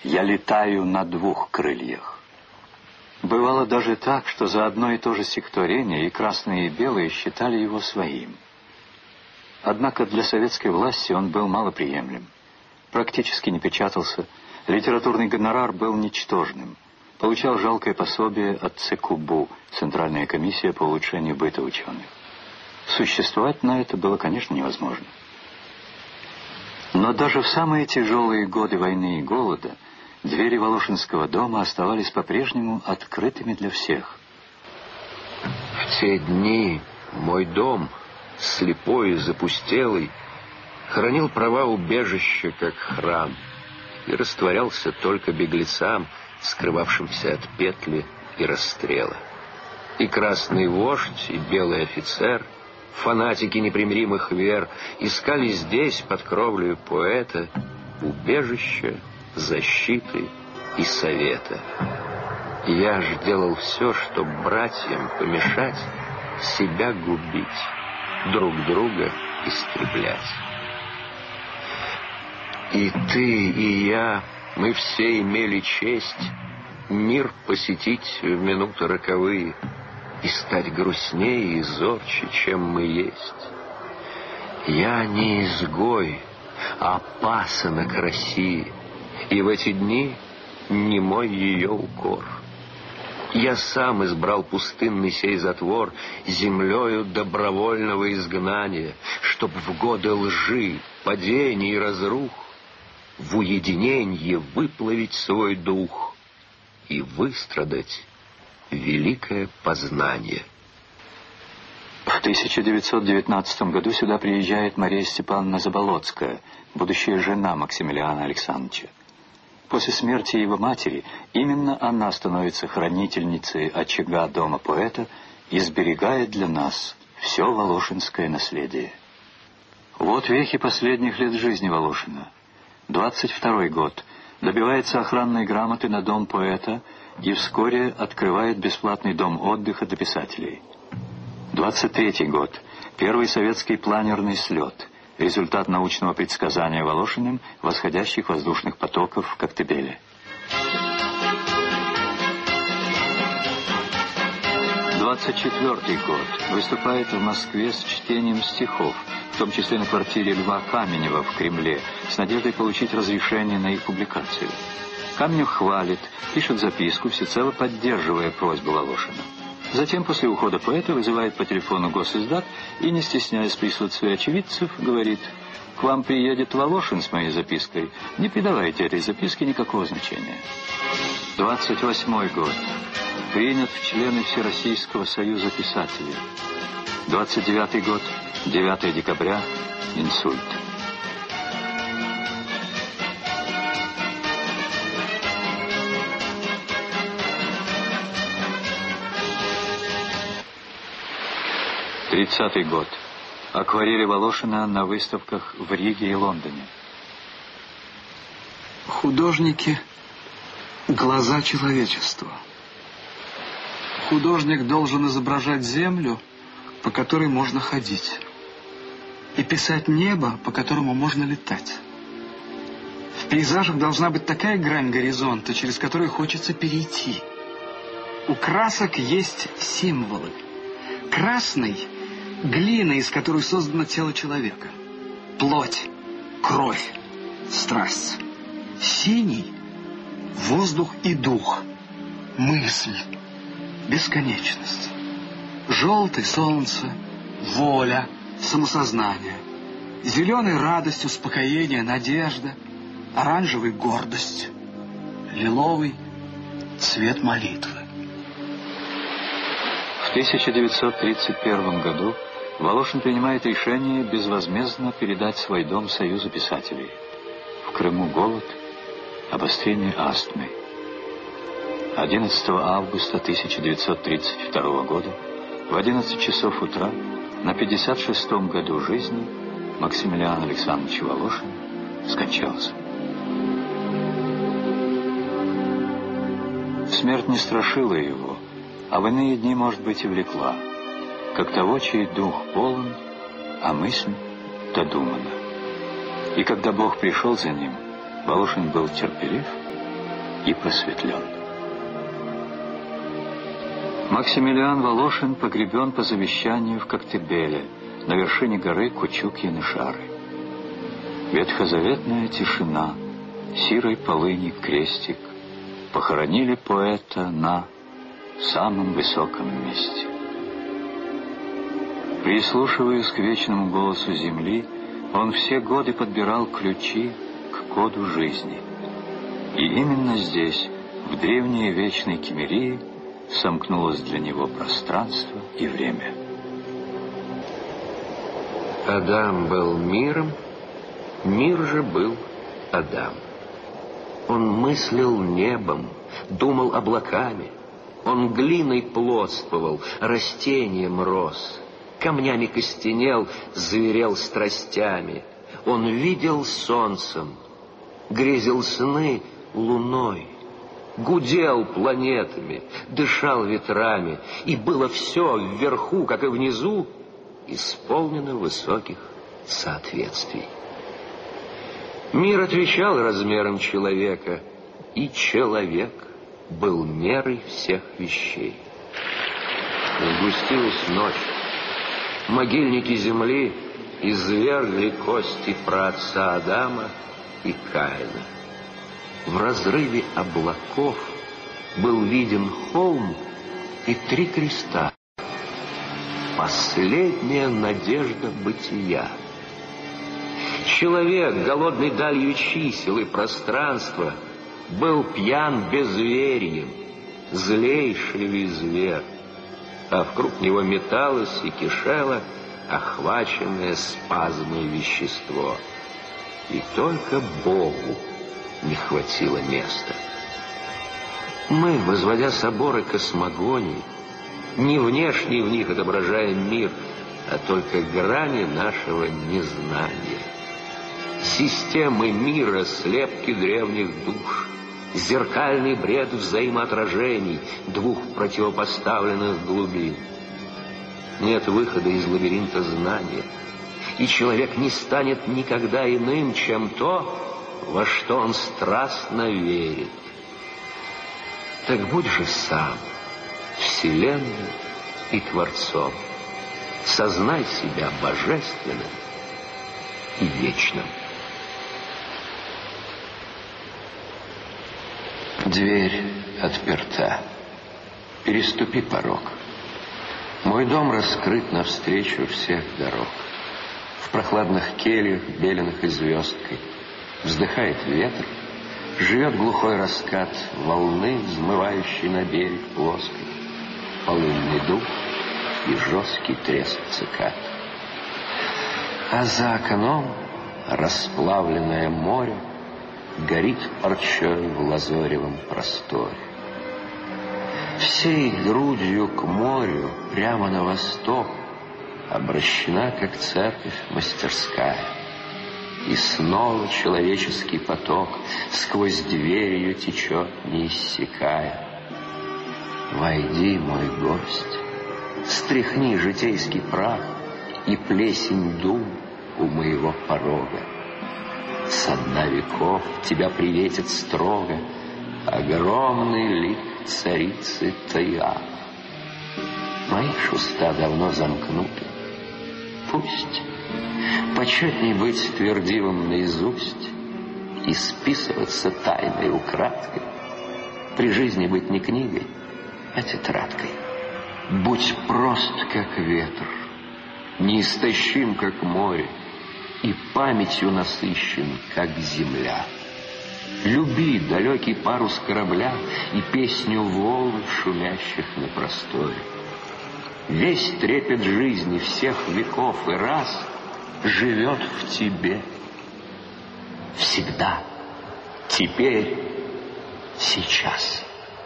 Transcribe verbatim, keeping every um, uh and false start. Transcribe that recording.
Я летаю на двух крыльях. Бывало даже так, что за одно и то же стихотворение и красные, и белые считали его своим. Однако для советской власти он был малоприемлем. Практически не печатался, литературный гонорар был ничтожным. Получал жалкое пособие от ЦКУБУ, Центральная комиссия по улучшению быта ученых. Существовать на это было, конечно, невозможно. Но даже в самые тяжелые годы войны и голода двери Волошинского дома оставались по-прежнему открытыми для всех. В те дни мой дом, слепой и запустелый, хранил права убежища, как храм, и растворялся только беглецам, скрывавшимся от петли и расстрела. И красный вождь, и белый офицер, фанатики непримиримых вер, искали здесь, под кровлею поэта, убежища, защиты и совета. Я ж делал все, чтоб братьям помешать себя губить, друг друга истреблять. И ты, и я, мы все имели честь мир посетить в минуты роковые и стать грустнее и зорче, чем мы есть. Я не изгой, а пасынок России, и в эти дни не мой ее укор. Я сам избрал пустынный сей затвор землею добровольного изгнания, чтоб в годы лжи, падений и разрух в уединенье выплавить свой дух и выстрадать великое познание. В тысяча девятьсот девятнадцатом году сюда приезжает Мария Степановна Заболоцкая, будущая жена Максимилиана Александровича. После смерти его матери именно она становится хранительницей очага дома поэта и сберегает для нас все волошинское наследие. Вот вехи последних лет жизни Волошина. двадцать второй год. Добивается охранной грамоты на дом поэта и вскоре открывает бесплатный дом отдыха для писателей. двадцать третий год. Первый советский планерный слет. Результат научного предсказания Волошиным восходящих воздушных потоков в Коктебеле. двадцать четвёртый год. Выступает в Москве с чтением стихов, в том числе на квартире Льва Каменева в Кремле, с надеждой получить разрешение на их публикацию. Каменев хвалит, пишет записку, всецело поддерживая просьбу Волошина. Затем, после ухода поэта, вызывает по телефону Госиздат и, не стесняясь присутствия очевидцев, говорит: «К вам приедет Волошин с моей запиской. Не придавайте этой записке никакого значения». двадцать восьмой год. Принят в члены Всероссийского союза писателей. двадцать девятый год. девятого декабря. Инсульт. тридцатый год. Акварели Волошина на выставках в Риге и Лондоне. Художники — глаза человечества. Художник должен изображать землю, по которой можно ходить, и писать небо, по которому можно летать. В пейзажах должна быть такая грань горизонта, через которую хочется перейти. У красок есть символы. Красный — глина, из которой создано тело человека. Плоть, кровь, страсть. Синий — воздух и дух, мысль, бесконечность. Желтый — солнце, воля, самосознание. Зеленый — радость, успокоение, надежда. Оранжевый — гордость. Лиловый — цвет молитвы. В тысяча девятьсот тридцать первом году Волошин принимает решение безвозмездно передать свой дом Союзу писателей. В Крыму голод, обострение астмы. одиннадцатого августа тысяча девятьсот тридцать второго года в одиннадцать часов утра на пятьдесят шестом году жизни Максимилиан Александрович Волошин скончался. Смерть не страшила его, а в иные дни, может быть, и влекла, как того, чей дух полон, а мысль додумана. И когда Бог пришел за ним, Волошин был терпелив и просветлен. Максимилиан Волошин погребен по завещанию в Коктебеле, на вершине горы Кучук-Янышары. Ветхозаветная тишина, сирой полыни крестик, похоронили поэта на самом высоком месте. Прислушиваясь к вечному голосу земли, он все годы подбирал ключи к коду жизни. И именно здесь, в древней вечной Киммерии, сомкнулось для него пространство и время. Адам был миром, мир же был Адам. Он мыслил небом, думал облаками. Он глиной плотствовал, растением рос, камнями костенел, зверел страстями. Он видел солнцем, грезил сны луной, гудел планетами, дышал ветрами, и было все вверху, как и внизу, исполнено высоких соответствий. Мир отвечал размерам человека, и человек был мерой всех вещей. Сгустилась ночь. Могильники земли извергли кости праотца Адама и Каина. В разрыве облаков был виден холм и три креста. Последняя надежда бытия. Человек, голодный далью чисел и пространства, был пьян безверием, злейший зверь, а вокруг него металось и кишело охваченное спазмой вещество. И только Богу не хватило места. Мы, возводя соборы космогонии, не внешне в них отображаем мир, а только грани нашего незнания. Системы мира, слепки древних душ, зеркальный бред взаимоотражений двух противопоставленных глубин. Нет выхода из лабиринта знания, и человек не станет никогда иным, чем то, во что он страстно верит. Так будь же сам Вселенной и Творцом. Сознай себя божественным и вечным. Дверь отперта. Переступи порог. Мой дом раскрыт навстречу всех дорог. В прохладных кельях, беленых и звездкой, вздыхает ветер, живет глухой раскат волны, взмывающей на берег плоской, полынный дух и жесткий треск цикад. А за окном расплавленное море горит парчой в лазоревом просторе. Всей грудью к морю прямо на восток обращена, как церковь, мастерская. И снова человеческий поток сквозь дверь ее течет, не иссякая. Войди, мой гость, стряхни житейский прах и плесень дум у моего порога. Со дна веков тебя приветит строго огромный лик царицы Тая. Мои шуста давно замкнуты. Пусть почетней быть твердивым наизусть и списываться тайной украдкой, при жизни быть не книгой, а тетрадкой. Будь прост, как ветер, неистощим, как море, и памятью насыщен, как земля. Люби далекий парус корабля и песню волн, шумящих на просторе. Весь трепет жизни всех веков и раз живет в тебе. Всегда, теперь, сейчас.